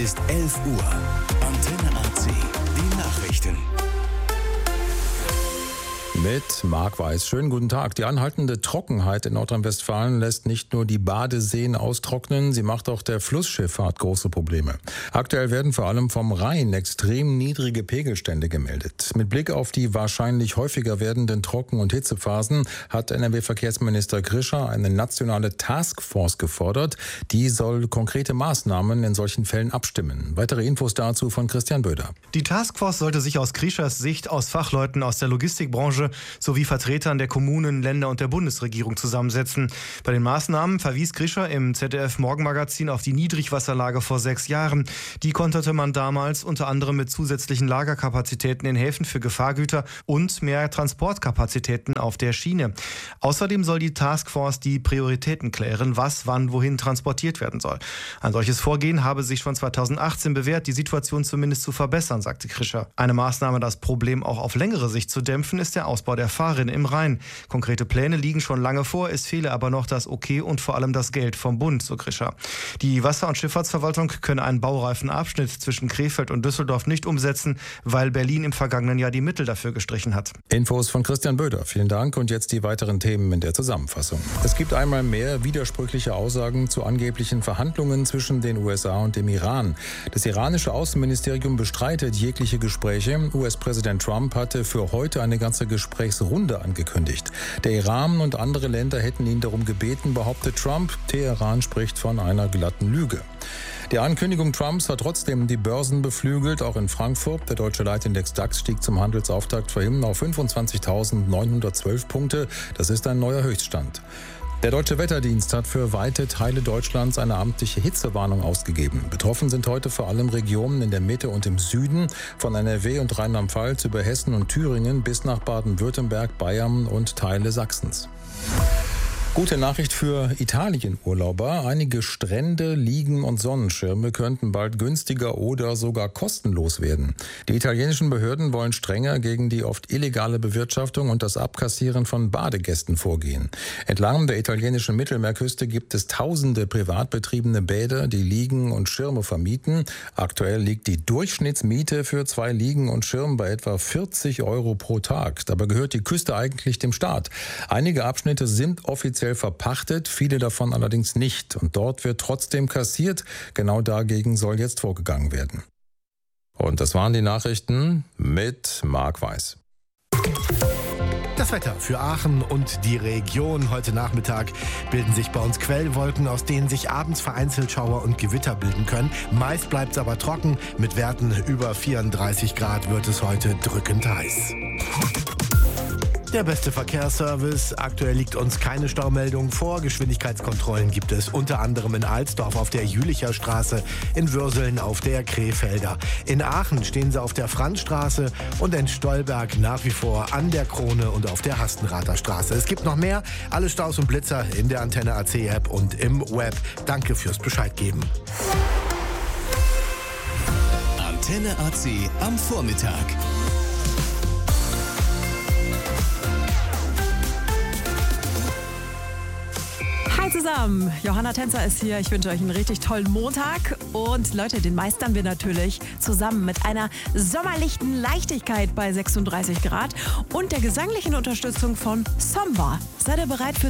ist 11 Uhr. Antenne AC. Die Nachrichten. Mit Marc Weiß. Schönen guten Tag. Die anhaltende Trockenheit in Nordrhein-Westfalen lässt nicht nur die Badeseen austrocknen, sie macht auch der Flussschifffahrt große Probleme. Aktuell werden vor allem vom Rhein extrem niedrige Pegelstände gemeldet. Mit Blick auf die wahrscheinlich häufiger werdenden Trocken- und Hitzephasen hat NRW-Verkehrsminister Grischer eine nationale Taskforce gefordert. Die soll konkrete Maßnahmen in solchen Fällen abstimmen. Weitere Infos dazu von Christian Böder. Die Taskforce sollte sich aus Grischers Sicht aus Fachleuten aus der Logistikbranche sowie Vertretern der Kommunen, Länder und der Bundesregierung zusammensetzen. Bei den Maßnahmen verwies Grischer im ZDF-Morgenmagazin auf die Niedrigwasserlage vor 6 Jahren. Die konterte man damals unter anderem mit zusätzlichen Lagerkapazitäten in Häfen für Gefahrgüter und mehr Transportkapazitäten auf der Schiene. Außerdem soll die Taskforce die Prioritäten klären, was, wann, wohin transportiert werden soll. Ein solches Vorgehen habe sich schon 2018 bewährt, die Situation zumindest zu verbessern, sagte Grischer. Eine Maßnahme, das Problem auch auf längere Sicht zu dämpfen, ist der Ausbau der Fahrrinne im Rhein. Konkrete Pläne liegen schon lange vor, es fehle aber noch das Okay und vor allem das Geld vom Bund, so Grischer. Die Wasser- und Schifffahrtsverwaltung könne einen baureifen Abschnitt zwischen Krefeld und Düsseldorf nicht umsetzen, weil Berlin im vergangenen Jahr die Mittel dafür gestrichen hat. Infos von Christian Böder. Vielen Dank und jetzt die weiteren Themen in der Zusammenfassung. Es gibt einmal mehr widersprüchliche Aussagen zu angeblichen Verhandlungen zwischen den USA und dem Iran. Das iranische Außenministerium bestreitet jegliche Gespräche. US-Präsident Trump hatte für heute eine ganze Gesprächsrunde angekündigt. Der Iran und andere Länder hätten ihn darum gebeten, behauptet Trump. Teheran spricht von einer glatten Lüge. Die Ankündigung Trumps hat trotzdem die Börsen beflügelt, auch in Frankfurt. Der deutsche Leitindex DAX stieg zum Handelsauftakt vorhin auf 25.912 Punkte. Das ist ein neuer Höchststand. Der Deutsche Wetterdienst hat für weite Teile Deutschlands eine amtliche Hitzewarnung ausgegeben. Betroffen sind heute vor allem Regionen in der Mitte und im Süden, von NRW und Rheinland-Pfalz über Hessen und Thüringen bis nach Baden-Württemberg, Bayern und Teile Sachsens. Gute Nachricht für Italien-Urlauber. Einige Strände, Liegen und Sonnenschirme könnten bald günstiger oder sogar kostenlos werden. Die italienischen Behörden wollen strenger gegen die oft illegale Bewirtschaftung und das Abkassieren von Badegästen vorgehen. Entlang der italienischen Mittelmeerküste gibt es tausende privat betriebene Bäder, die Liegen und Schirme vermieten. Aktuell liegt die Durchschnittsmiete für 2 Liegen und Schirme bei etwa 40 € pro Tag. Dabei gehört die Küste eigentlich dem Staat. Einige Abschnitte sind offiziell verpachtet, viele davon allerdings nicht. Und dort wird trotzdem kassiert. Genau dagegen soll jetzt vorgegangen werden. Und das waren die Nachrichten mit Marc Weiß. Das Wetter für Aachen und die Region. Heute Nachmittag bilden sich bei uns Quellwolken, aus denen sich abends vereinzelt Schauer und Gewitter bilden können. Meist bleibt es aber trocken. Mit Werten über 34 Grad wird es heute drückend heiß. Der beste Verkehrsservice. Aktuell liegt uns keine Staumeldung vor. Geschwindigkeitskontrollen gibt es unter anderem in Alsdorf auf der Jülicher Straße, in Würseln auf der Krefelder. In Aachen stehen sie auf der Franzstraße und in Stolberg nach wie vor an der Krone und auf der Hastenrather Straße. Es gibt noch mehr. Alle Staus und Blitzer in der Antenne AC App und im Web. Danke fürs Bescheid geben. Antenne AC am Vormittag. Hi zusammen, Johanna Tänzer ist hier. Ich wünsche euch einen richtig tollen Montag. Und Leute, den meistern wir natürlich zusammen mit einer sommerlichen Leichtigkeit bei 36 Grad und der gesanglichen Unterstützung von Samba. Seid ihr bereit für